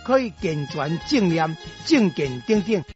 可以健全正念、正见等等。